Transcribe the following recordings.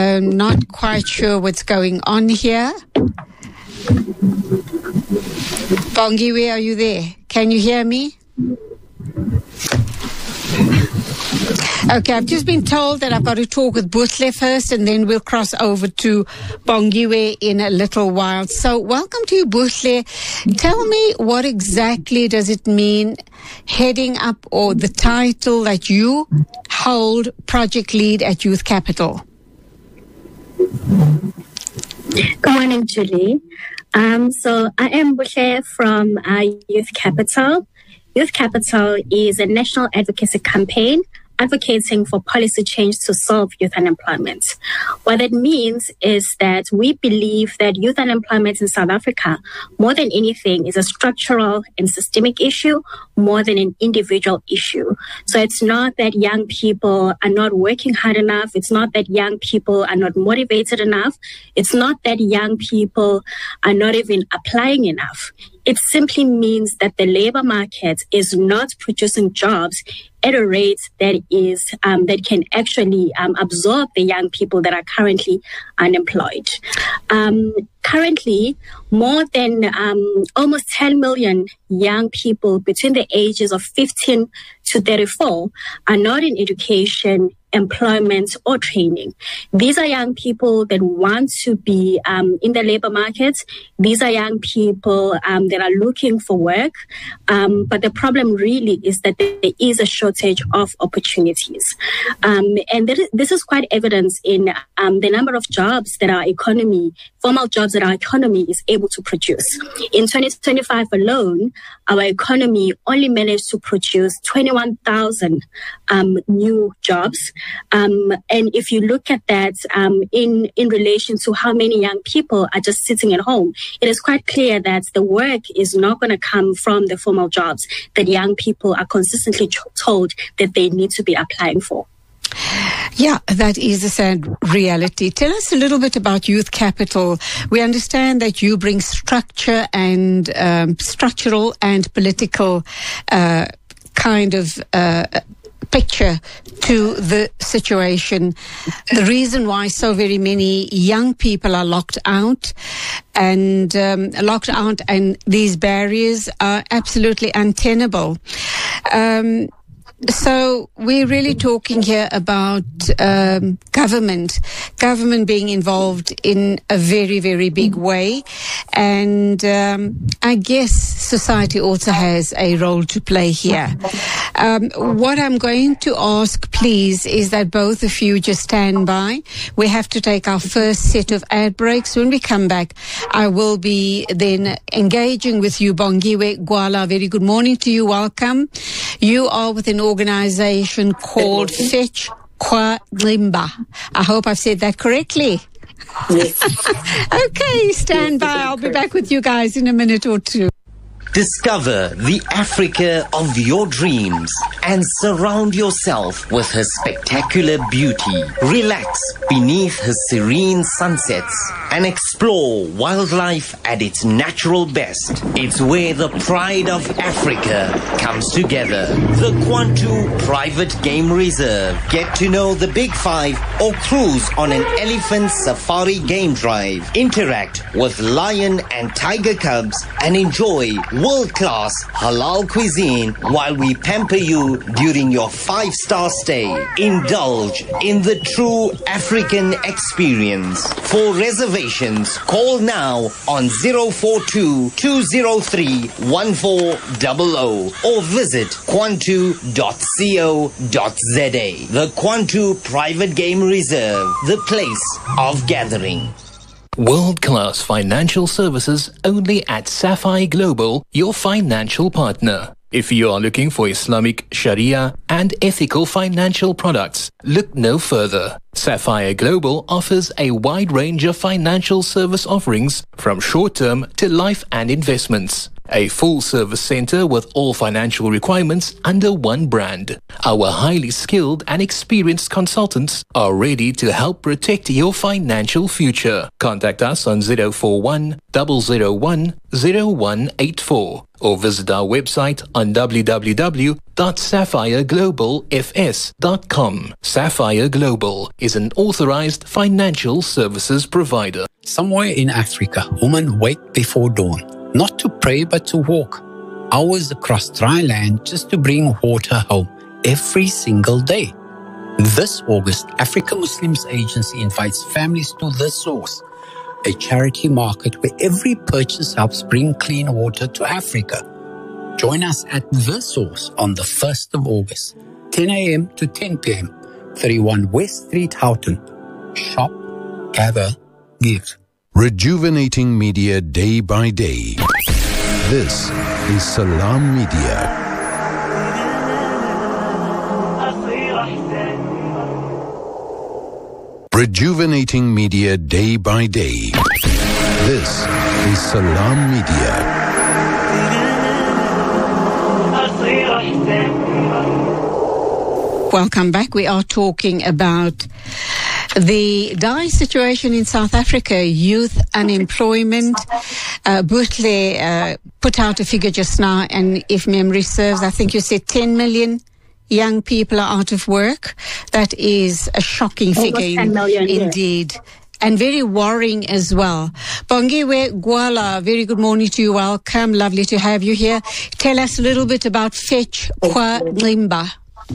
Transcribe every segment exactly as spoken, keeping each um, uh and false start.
I'm not quite sure what's going on here. Bongiwe, are you there? Can you hear me? Okay, I've just been told that I've got to talk with Buhle first, and then we'll cross over to Bongiwe in a little while. So welcome to you, Buhle. Tell me, what exactly does it mean heading up, or the title that you hold, project lead at Youth Capital? Good morning, Julie. Um, so I am Buhle from uh, Youth Capital. Youth Capital is a national advocacy campaign advocating for policy change to solve youth unemployment. What that means is that we believe that youth unemployment in South Africa, more than anything, is a structural and systemic issue more than an individual issue. So it's not that young people are not working hard enough. It's not that young people are not motivated enough. It's not that young people are not even applying enough. It simply means that the labor market is not producing jobs at a rate that is um, that can actually um, absorb the young people that are currently unemployed. Um, currently, more than um, almost ten million young people between the ages of fifteen to thirty-four are not in education, employment, or training. These are young people that want to be um, in the labor market. These are young people um, that are looking for work. Um, but the problem really is that there is a shortage of opportunities. Um, and there is, this is quite evident in um, the number of jobs that our economy, formal jobs that our economy is able to produce. In twenty twenty-five alone, our economy only managed to produce twenty-one thousand um, new jobs. Um, and if you look at that um, in, in relation to how many young people are just sitting at home, it is quite clear that the work is not going to come from the formal jobs that young people are consistently ch- told that they need to be applying for. Yeah, that is a sad reality. Tell us a little bit about Youth Capital. We understand that you bring structure and um, structural and political uh, kind of uh, picture to the situation. The reason why so very many young people are locked out and um, locked out and these barriers are absolutely untenable. Um, So we're really talking here about um, government, government being involved in a very, very big way. And um, I guess society also has a role to play here. Um, what I'm going to ask, please, is that both of you just stand by. We have to take our first set of ad breaks. When we come back, I will be then engaging with you, Bongiwe Gwala. Very good morning to you. Welcome. You are with an organization called Fetch Kwa Glimba. I hope I've said that correctly. Yes. Okay, stand by. I'll be back with you guys in a minute or two. Discover the Africa of your dreams and surround yourself with her spectacular beauty. Relax beneath her serene sunsets and explore wildlife at its natural best. It's where the pride of Africa comes together. The Kwantu Private Game Reserve. Get to know the Big Five or cruise on an elephant safari game drive. Interact with lion and tiger cubs and enjoy world-class halal cuisine while we pamper you during your five-star stay. Indulge in the true African experience. For reservations, call now on zero four two, two zero three, one four zero zero or visit kwantu dot co dot za. The Kwantu Private Game Reserve, the place of gathering. World-class financial services only at Sapphire Global, your financial partner. If you are looking for Islamic, Sharia and ethical financial products, look no further. Sapphire Global offers a wide range of financial service offerings from short-term to life and investments. A full-service center with all financial requirements under one brand. Our highly skilled and experienced consultants are ready to help protect your financial future. Contact us on zero four one, zero zero one, zero one eight four or visit our website on w w w dot sapphire global f s dot com. Sapphire Global is an authorized financial services provider. Somewhere in Africa, women wake before dawn, not to pray but to walk. Hours across dry land just to bring water home every single day. This August, Africa Muslims Agency invites families to The Source, a charity market where every purchase helps bring clean water to Africa. Join us at The Source on the first of August, ten a m to ten p m, thirty-one West Street, Houghton. Shop, gather, give. Rejuvenating media day by day. This is Salam Media. Rejuvenating media day by day. This is Salam Media. Welcome back. We are talking about the dire situation in South Africa, youth unemployment. Uh, Buhle uh, put out a figure just now, and if memory serves, I think you said ten million young people are out of work. That is a shocking figure ten million, indeed. Yeah. And very worrying as well. Bongiwe Gwala, very good morning to you. Welcome. Lovely to have you here. Tell us a little bit about Fetch Kwa Limba.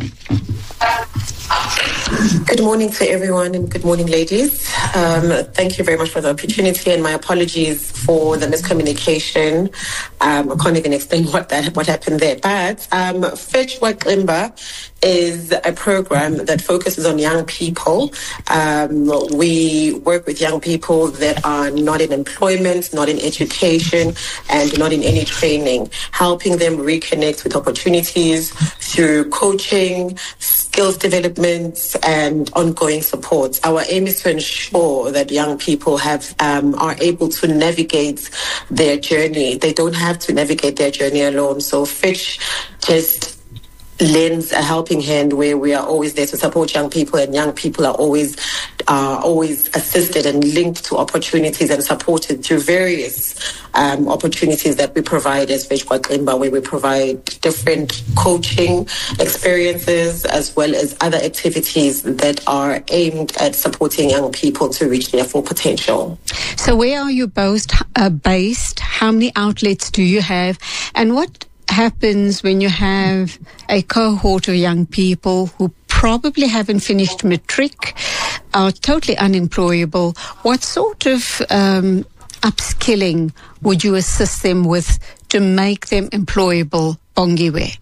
Good morning to everyone, and good morning, ladies. Um, thank you very much for the opportunity, and my apologies for the miscommunication. Um, I can't even explain what that what happened there. But um, Fetch Kwa Limba is a program that focuses on young people. Um, we work with young people that are not in employment, not in education, and not in any training, helping them reconnect with opportunities through coaching, skills development, and ongoing support. Our aim is to ensure that young people have um, are able to navigate their journey. They don't have to navigate their journey alone. So Fetch just lends a helping hand where we are always there to support young people, and young people are always are always assisted and linked to opportunities and supported through various um, opportunities that we provide as Fetch Kwa Limba, where we provide different coaching experiences as well as other activities that are aimed at supporting young people to reach their full potential. So where are you both uh, based? How many outlets do you have? And what happens when you have a cohort of young people who probably haven't finished matric, are totally unemployable? What sort of um, upskilling would you assist them with to make them employable, Bongiwe?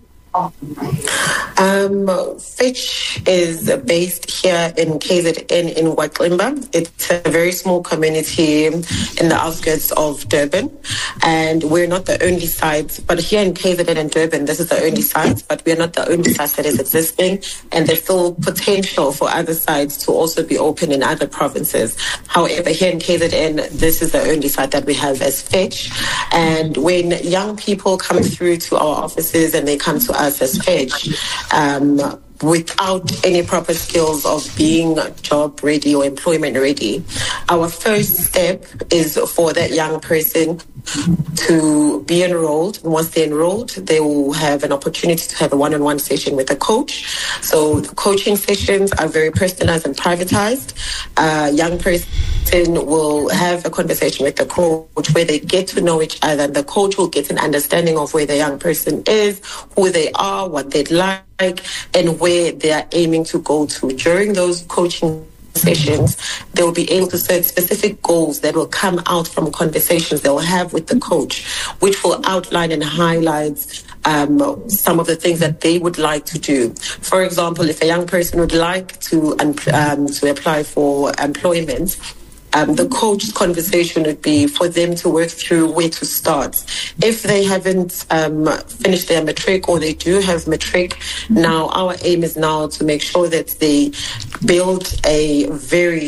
Um, Fetch is based here in K Z N in Waklimba. It's a very small community in the outskirts of Durban, and we're not the only site. But here in K Z N and Durban, this is the only site, but we're not the only site that is existing, and there's still potential for other sites to also be open in other provinces. However, here in K Z N, this is the only site that we have as Fetch. And when young people come through to our offices and they come to us as Fetch, um, without any proper skills of being job ready or employment ready, our first step is for that young person to be enrolled. Once they're enrolled, they will have an opportunity to have a one-on-one session with a coach. So the coaching sessions are very personalized and privatized. A young person will have a conversation with the coach where they get to know each other. The coach will get an understanding of where the young person is, who they are, what they'd like, and where they are aiming to go to. During those coaching sessions, they will be able to set specific goals that will come out from conversations they will have with the coach, which will outline and highlight um, some of the things that they would like to do. For example, if a young person would like to um, to apply for employment, Um, the coach's conversation would be for them to work through where to start. If they haven't um, finished their matric, or they do have matric, now our aim is now to make sure that they build a very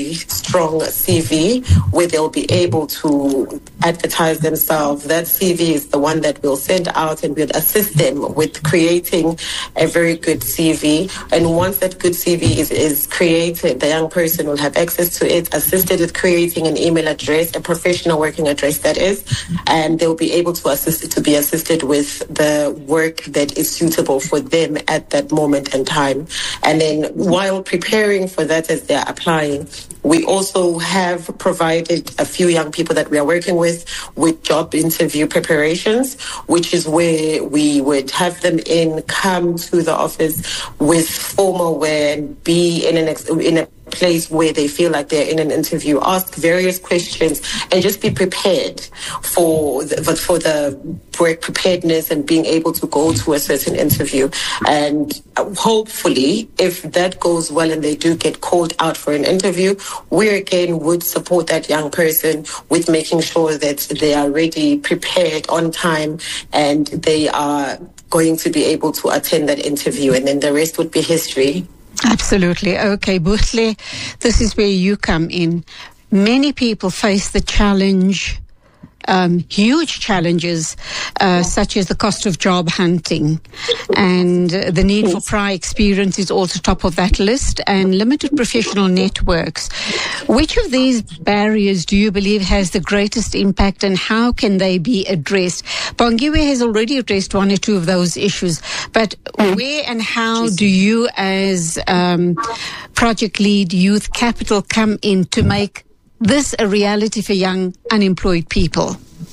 strong C V where they'll be able to advertise themselves. That C V is the one that we'll send out, and we'll assist them with creating a very good C V. And once that good C V is, is created, the young person will have access to it, assisted with creating an email address, a professional working address that is, and they'll be able to assist to be assisted with the work that is suitable for them at that moment in time. And then while preparing for that as they're applying, we also have provided a few young people that we are working with with job interview preparations, which is where we would have them in, come to the office with formal wear and be in an ex- in a place where they feel like they're in an interview, ask various questions, and just be prepared for the, for the work preparedness and being able to go to a certain interview. And hopefully, if that goes well and they do get called out for an interview, we again would support that young person with making sure that they are ready, prepared, on time, and they are going to be able to attend that interview, and then the rest would be history. Absolutely. Okay, Buhle, this is where you come in. Many people face the challenge, um, huge challenges, uh, such as the cost of job hunting, and uh, the need for prior experience is also top of that list, and limited professional networks. Which of these barriers do you believe has the greatest impact, and how can they be addressed? Bongiwe has already addressed one or two of those issues, but where and how do you as um, Project Lead Youth Capital come in to make this a reality for young unemployed people?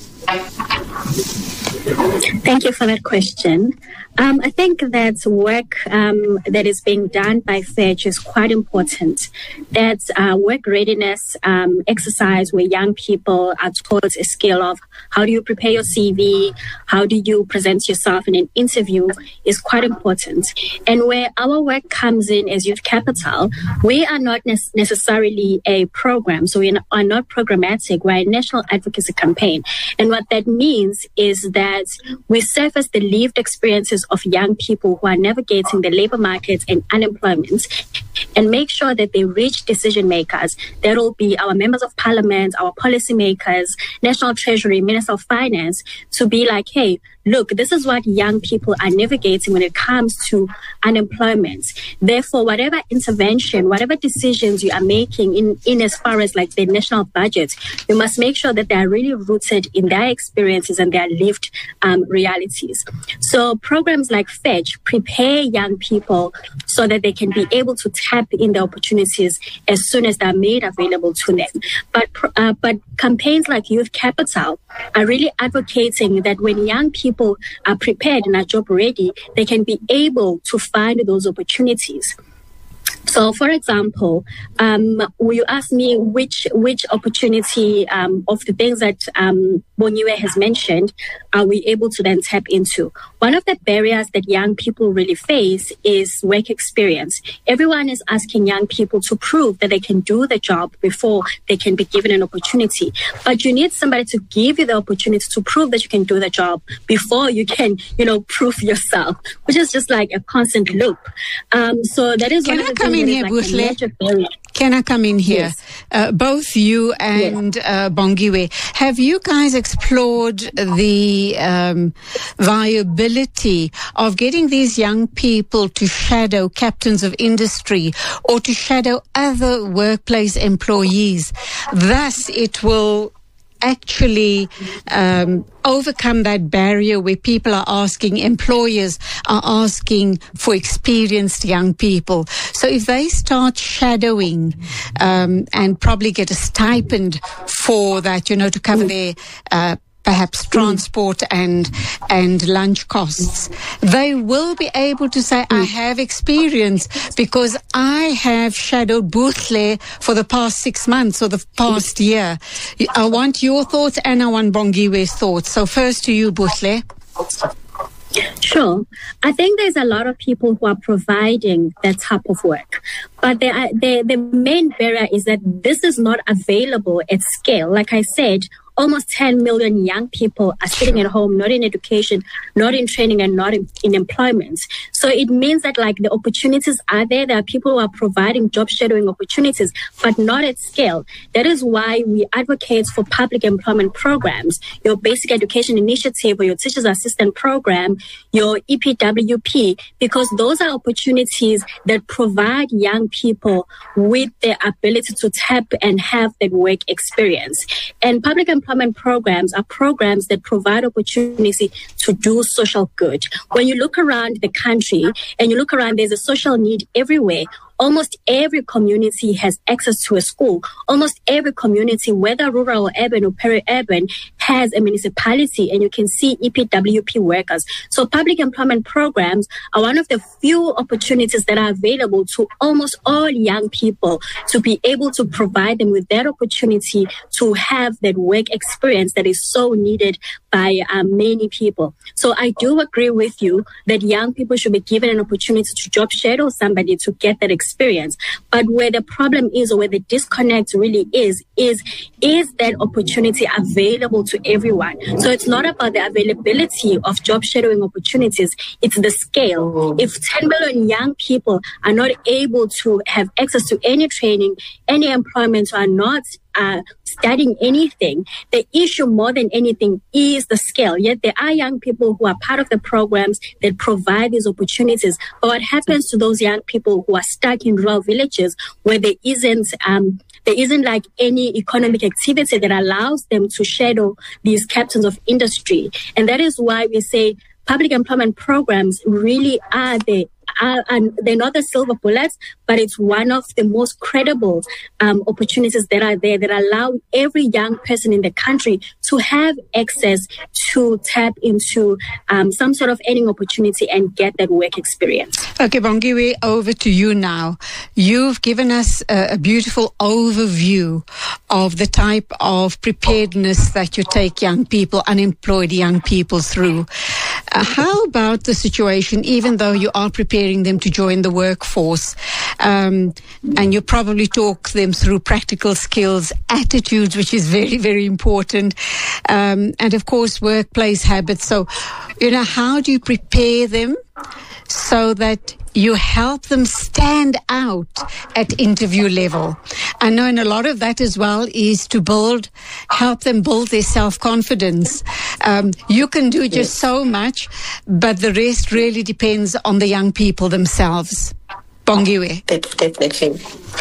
Thank you for that question. Um, I think that work um, that is being done by Fetch is quite important. That's uh, work readiness um, exercise where young people are taught a skill of how do you prepare your C V, how do you present yourself in an interview is quite important. And where our work comes in as Youth Capital, we are not ne- necessarily a program, so we are not programmatic. We're a national advocacy campaign. And what that means is that we surface the lived experiences of young people who are navigating the labor market and unemployment, and make sure that they reach decision makers. That will be our members of parliament, our policymakers, National Treasury, Minister of Finance, to be like, hey, look, this is what young people are navigating when it comes to unemployment. Therefore, whatever intervention, whatever decisions you are making in, in as far as like the national budget, you must make sure that they are really rooted in their experiences and their lived um, realities. So programs like Fetch prepare young people so that they can be able to tap in the opportunities as soon as they're made available to them. But, uh, but campaigns like Youth Capital are really advocating that when young people are prepared and are job ready, they can be able to find those opportunities. So, for example, um, will you ask me which which opportunity um, of the things that um, Bongiwe has mentioned are we able to then tap into? One of the barriers that young people really face is work experience. Everyone is asking young people to prove that they can do the job before they can be given an opportunity. But you need somebody to give you the opportunity to prove that you can do the job before you can, you know, prove yourself, which is just like a constant loop. Um, so that is Can one I of the come in things here, that is like a major barrier. Can I come in here? Yes. Uh, both you and yes. uh, Bongiwe, have you guys explored the um, viability of getting these young people to shadow captains of industry or to shadow other workplace employees? Thus, it will actually um, overcome that barrier where people are asking, employers are asking for experienced young people. So if they start shadowing um, and probably get a stipend for that, you know, to cover their uh, perhaps transport and and lunch costs, they will be able to say, I have experience because I have shadowed Buhle for the past six months or the past year. I want your thoughts and I want Bongiwe's thoughts. So first to you, Buhle. Sure. I think there's a lot of people who are providing that type of work. But the, the, the main barrier is that this is not available at scale. Like I said, almost ten million young people are sitting at home, not in education, not in training, and not in, in employment. So it means that like the opportunities are there. There are people who are providing job shadowing opportunities, but not at scale. That is why we advocate for public employment programs, your basic education initiative or your teacher's assistant program, your E P W P, because those are opportunities that provide young people with the ability to tap and have that work experience. And public employment programs are programs that provide opportunity to do social good. When you look around the country and you look around, there's a social need everywhere. Almost every community has access to a school. Almost every community, whether rural or urban or peri-urban, has a municipality, and you can see E P W P workers. So public employment programs are one of the few opportunities that are available to almost all young people to be able to provide them with that opportunity to have that work experience that is so needed by um, many people. So I do agree with you that young people should be given an opportunity to job shadow somebody to get that experience. experience. But where the problem is, or where the disconnect really is, is, is that opportunity available to everyone? So it's not about the availability of job shadowing opportunities, it's the scale. If ten million young people are not able to have access to any training, any employment, or are not Uh, studying anything, the issue more than anything is the scale. Yet there are young people who are part of the programs that provide these opportunities. But what happens to those young people who are stuck in rural villages where there isn't um, there isn't like any economic activity that allows them to shadow these captains of industry? And that is why we say public employment programs really are the Uh, and they're not the silver bullets, but it's one of the most credible um, opportunities that are there that allow every young person in the country to have access to tap into um, some sort of earning opportunity and get that work experience. Okay, Bongiwe, over to you now. You've given us a, a beautiful overview of the type of preparedness that you take young people, unemployed young people through. Uh, how about the situation, even though you are preparing them to join the workforce, um, and you probably talk them through practical skills, attitudes, which is very, very important, um, and of course workplace habits. So, you know, how do you prepare them so that you help them stand out at interview level? I know, and a lot of that as well is to build, help them build their self-confidence. Um, you can do just so much, but the rest really depends on the young people themselves. Bongiwe. Definitely.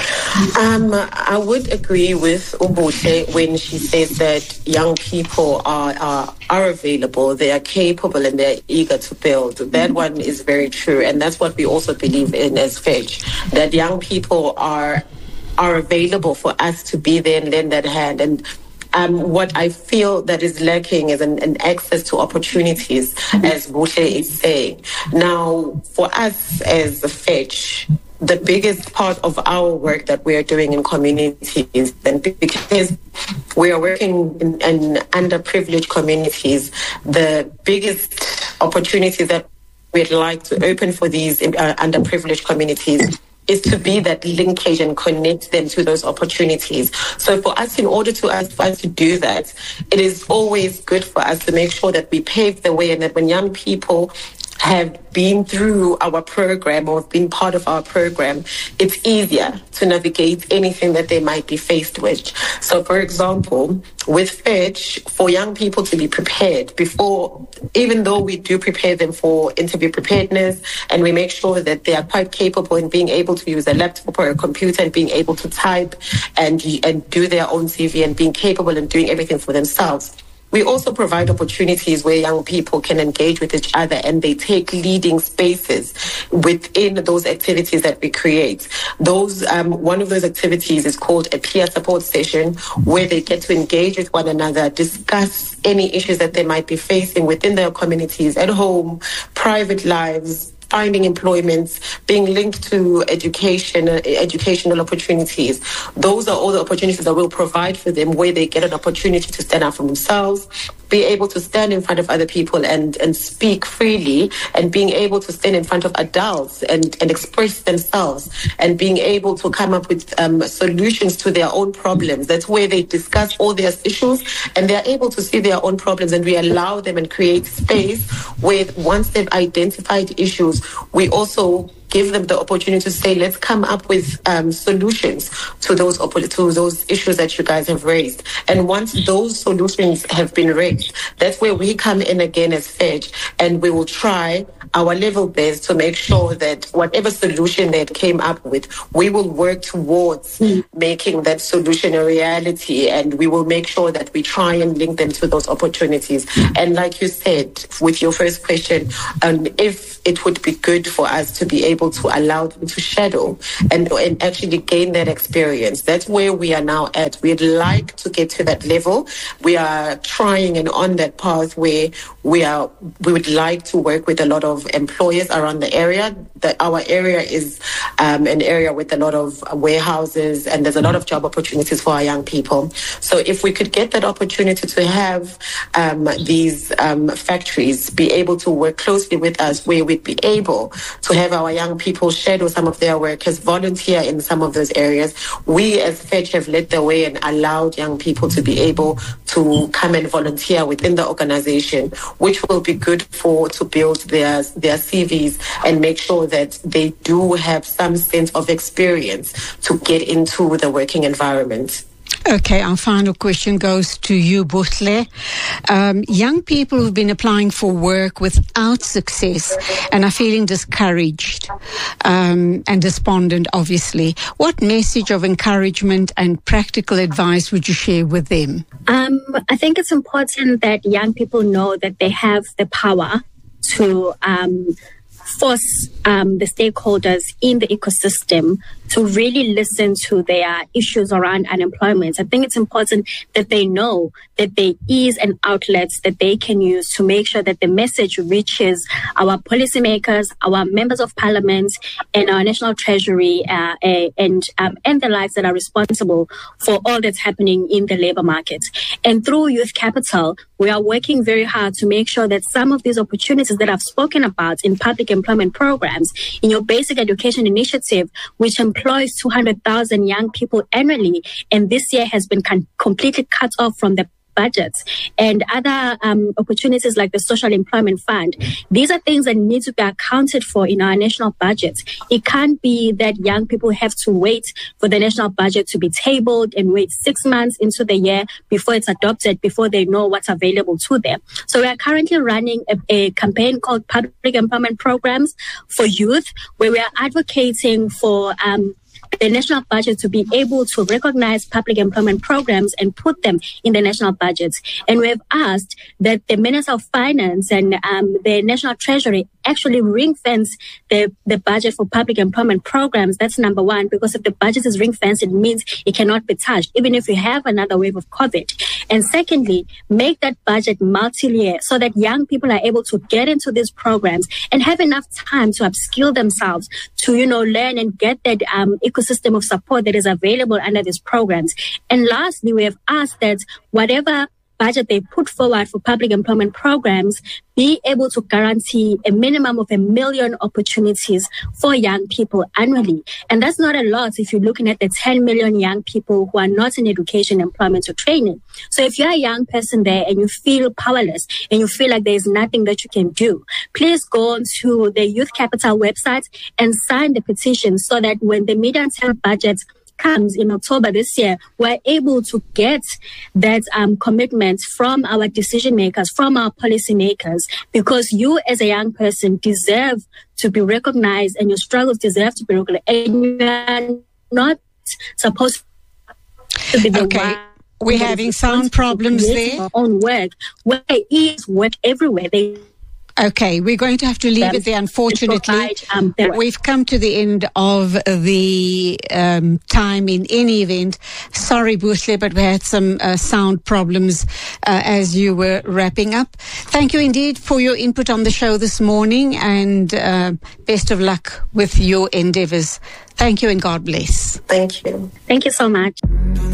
Um, I would agree with Ubuhle when she says that young people are, are are available, they are capable, and they're eager to build. That one is very true, and that's what we also believe in as Fetch, that young people are are available for us to be there and lend that hand. And Um, what I feel that is lacking is an, an access to opportunities, as Buhle is saying. Now, for us as a Fetch, the biggest part of our work that we are doing in communities, and because we are working in, in underprivileged communities, the biggest opportunity that we'd like to open for these uh, underprivileged communities is to be that linkage and connect them to those opportunities. So for us, in order to us, for us to do that, it is always good for us to make sure that we pave the way, and that when young people have been through our program or been part of our program, it's easier to navigate anything that they might be faced with. So, for example, with Fetch, for young people to be prepared before, even though we do prepare them for interview preparedness, and we make sure that they are quite capable in being able to use a laptop or a computer and being able to type and, and do their own C V and being capable in doing everything for themselves. We also provide opportunities where young people can engage with each other and they take leading spaces within those activities that we create. Those um, one of those activities is called a peer support session, where they get to engage with one another, discuss any issues that they might be facing within their communities, at home, private lives, finding employment, being linked to education, uh, educational opportunities. Those are all the opportunities that we'll provide for them, where they get an opportunity to stand up for themselves, be able to stand in front of other people and, and speak freely, and being able to stand in front of adults and, and express themselves, and being able to come up with um, solutions to their own problems. That's where they discuss all their issues and they're able to see their own problems, and we allow them and create space where once they've identified issues, we also give them the opportunity to say, let's come up with um, solutions to those to those issues that you guys have raised. And once those solutions have been raised, that's where we come in again as Fetch, and we will try our level best to make sure that whatever solution they came up with, we will work towards mm. making that solution a reality, and we will make sure that we try and link them to those opportunities. And like you said, with your first question, um, if it would be good for us to be able to allow them to shadow and, and actually gain that experience. That's where we are now at. We'd like to get to that level. We are trying and on that path where we are. We would like to work with a lot of employers around the area. That our area is um, an area with a lot of warehouses, and there's a lot of job opportunities for our young people. So if we could get that opportunity to have um, these um, factories be able to work closely with us, where we'd be able to have our young people shadow some of their workers, volunteer in some of those areas. We as Fetch have led the way and allowed young people to be able to come and volunteer within the organization, which will be good for to build their their C Vs and make sure that they do have some sense of experience to get into the working environment. Okay, our final question goes to you, Buhle. Um, young people who've been applying for work without success and are feeling discouraged um, and despondent, obviously. What message of encouragement and practical advice would you share with them? Um, I think it's important that young people know that they have the power to um, force um, the stakeholders in the ecosystem to really listen to their issues around unemployment. I think it's important that they know that there is an outlet that they can use to make sure that the message reaches our policymakers, our members of parliament, and our national treasury, uh, and um, and the lives that are responsible for all that's happening in the labor market. And through Youth Capital, we are working very hard to make sure that some of these opportunities that I've spoken about in public employment programs, in your basic education initiative, which employs two hundred thousand young people annually, and this year has been con- completely cut off from the budgets, and other um, opportunities like the Social Employment Fund. These are things that need to be accounted for in our national budget. It can't be that young people have to wait for the national budget to be tabled and wait six months into the year before it's adopted, before they know what's available to them. So we are currently running a, a campaign called Public Employment Programs for Youth, where we are advocating for um, the national budget to be able to recognize public employment programs and put them in the national budgets. And we have asked that the Minister of Finance and um, the National Treasury actually ring-fence the, the budget for public employment programs. That's number one, because if the budget is ring-fenced, it means it cannot be touched, even if we have another wave of COVID. And secondly, make that budget multi-year so that young people are able to get into these programs and have enough time to upskill themselves, to, you know, learn and get that um, ecosystem of support that is available under these programs. And lastly, we have asked that whatever budget they put forward for public employment programs be able to guarantee a minimum of a million opportunities for young people annually. And that's not a lot if you're looking at the ten million young people who are not in education, employment, or training. So if you're a young person there and you feel powerless and you feel like there's nothing that you can do, please go to the Youth Capital website and sign the petition so that when the medium-term budget comes in October this year, we're able to get that um, commitment from our decision makers, from our policy makers, because you as a young person deserve to be recognized and your struggles deserve to be recognized. And you're not supposed to be the okay. one. We're having sound problems there. Our own work. Where there is work everywhere. They Okay, we're going to have to leave um, it there, unfortunately. Provide, um, We've come to the end of the um, time in any event. Sorry, Buhle, but we had some uh, sound problems uh, as you were wrapping up. Thank you indeed for your input on the show this morning, and uh, best of luck with your endeavors. Thank you and God bless. Thank you. Thank you so much.